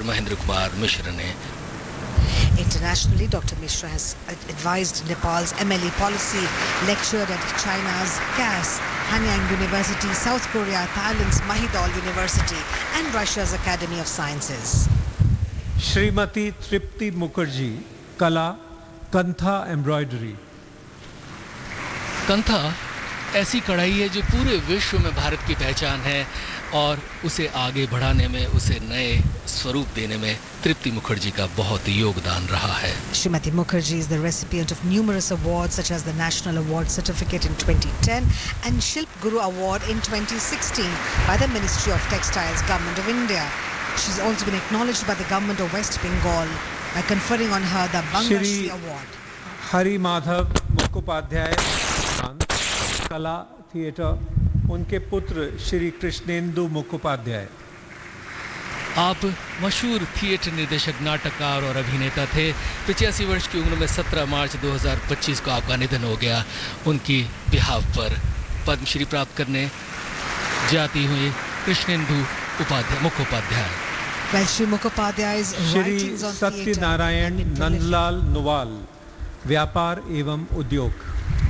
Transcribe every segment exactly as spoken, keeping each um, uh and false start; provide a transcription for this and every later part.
Doctor Mahendra Kumar Mishra ने। Internationally, Doctor Mishra has advised Nepal's M L E policy, lectured at China's C A S, Hanyang University, South Korea, Thailand's Mahidol University and Russia's Academy of Sciences. Shrimati तृप्ति मुखर्जी, कला, kantha embroidery. Kantha ऐसी कढ़ाई है जो पूरे विश्व में भारत की पहचान है और उसे आगे बढ़ाने में, उसे नए स्वरूप देने में तृप्ति मुखर्जी का बहुत योगदान रहा है। Srimati Mukherjee is the recipient of numerous awards such as the National Award Certificate in twenty ten and Shilp Guru Award in twenty sixteen by the Ministry of Textiles, Government of India. She's also been acknowledged by the Government of West Bengal by conferring on her the Banga Shri Award. Hari Madhav Mukhopadhyay, कला theatre, उनके पुत्र श्री कृष्णेंदु मुखोपाध्याय। आप मशहूर theatre निर्देशक, नाटककार और अभिनेता थे। पचासी वर्ष की उम्र में सत्रह मार्च दो हज़ार पच्चीस को आपका निधन हो गया। उनकी बिहाव पर पद्मश्री प्राप्त करने जाती हुई Krishnendu Upadhyay Mukhopadhyay. Well, Shri Mukhopadhyay's writings on Satya Narayan Nandlal Nuwal, व्यापार एवं उद्योग।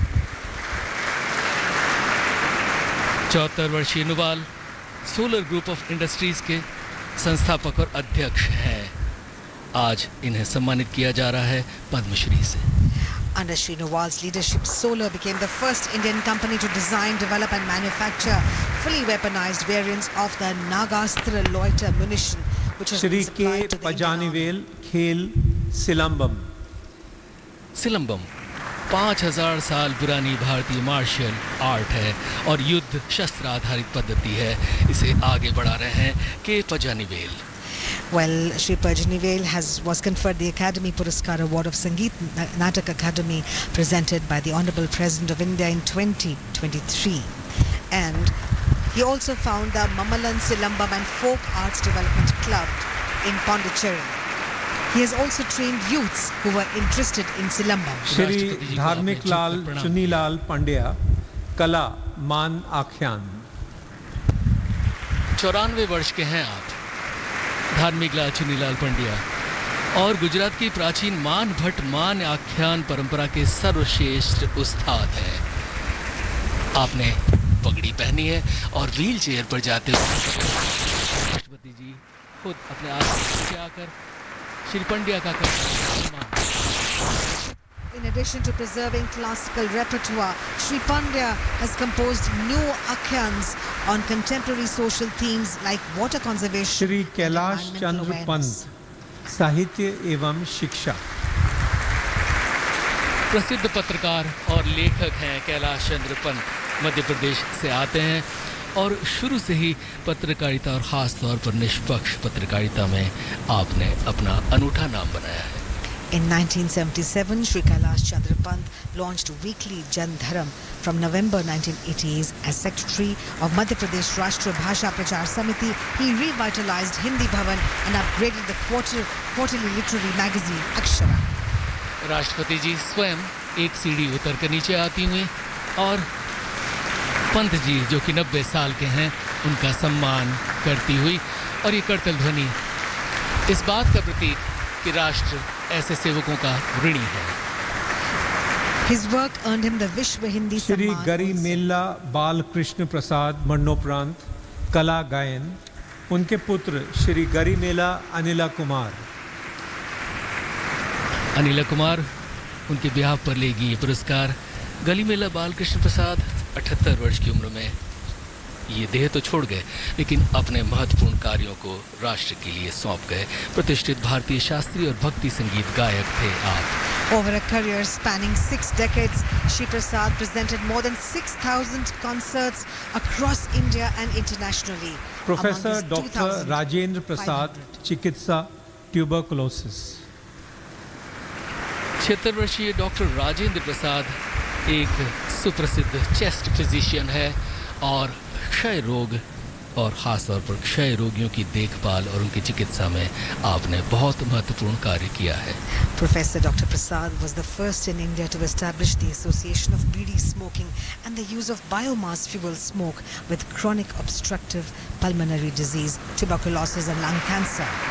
चौहत्तर वर्षीय Nuwal solar group of industries के संस्थापक और अध्यक्ष हैं। आज इन्हें सम्मानित किया जा रहा है पद्मश्री से। Under Shri Nuwal's leadership, Solar became the first Indian company to design, develop and manufacture fully weaponized variants of the Nagastra loiter munition, which has been supplied to the Pazhanivel खेल सिलंबम। सिलंबम पाँच हज़ार साल पुरानी भारतीय मार्शल आर्ट है और युद्ध शस्त्र आधारित पद्धति है। इसे आगे बढ़ा रहे हैं के Pazhanivel. Well, Shri Pajanivel has was conferred the Academy Puraskar Award of Sangeet Natak Academy presented by the Honorable President of India in twenty twenty-three. And he also found the Mamalan Silambam and Folk Arts Development Club in Pondicherry. He has also trained youths who were interested in Silambam. Shri धार्मिक लाल चुनीलाल पांड्या, कला मान आख्यान। चौरानवे वर्ष के हैं आप, धार्मिक लाल चुनीलाल पंड्या, और गुजरात की प्राचीन मान भट्ट मान आख्यान परंपरा के सर्वश्रेष्ठ उस्ताद हैं। आपने पगड़ी पहनी है और व्हील चेयर पर जाते हुए राष्ट्रपति जी खुद अपने आसन से आकर श्री पंड्या का सम्मान। In addition to preserving classical repertoire, Shri Pandya has composed new akhyans on contemporary social themes like water conservation. Shri Kailash Chandra Pant, साहित्य एवं शिक्षा। प्रसिद्ध पत्रकार और लेखक हैं कैलाश चंद्र पंत, मध्य प्रदेश से आते हैं और शुरू से ही पत्रकारिता और खास तौर पर निष्पक्ष पत्रकारिता में आपने अपना अनूठा नाम बनाया है। In nineteen seventy-seven, Shri Kailash Chandra Pant launched weekly Jan Dharam from November nineteen eighties as Secretary of Madhya Pradesh Rashtra Bhasha Prachar Samiti. He revitalized Hindi Bhavan and upgraded the quarter, quarterly literary magazine Akshara. राष्ट्रपति जी स्वयं एक सीढ़ी उतर कर नीचे आती हुई और पंत जी जो कि नब्बे साल के हैं उनका सम्मान करती हुई, और ये करतल ध्वनि इस बात का प्रतीक कि राष्ट्र ऐसे सेवकों का ऋणी है। His work earned him the Vishwa Hindi Samman. Shri गरी मेल्ला बाल कृष्ण प्रसाद मरणोपरांत, कला गायन, उनके पुत्र श्री गरी मेला अनिला कुमार। अनिला कुमार उनके ब्याह पर लेगी ये पुरस्कार। गली मेला बाल कृष्ण प्रसाद अठहत्तर वर्ष की उम्र में ये देह तो छोड़ गए, लेकिन अपने महत्वपूर्ण कार्यों को राष्ट्र के लिए सौंप गए। प्रतिष्ठित भारतीय शास्त्रीय और भक्ति संगीत गायक थे आप। Over a career spanning six decades, Shri Prasad presented more than six thousand concerts across India and internationally. Professor doctor Rajendra Prasad, चिकित्सा, ट्यूबरकुलोसिस। छिहत्तर वर्षीय डॉक्टर राजेंद्र प्रसाद एक सुप्रसिद्ध चेस्ट फिजिशियन है और क्षय रोग और खास तौर पर क्षय रोगियों की देखभाल और उनकी चिकित्सा में आपने बहुत महत्वपूर्ण कार्य किया है। Professor Doctor Prasad was the first in India to establish the association of bidi smoking and the use of biomass fuel smoke with chronic obstructive pulmonary disease, tuberculosis and lung cancer.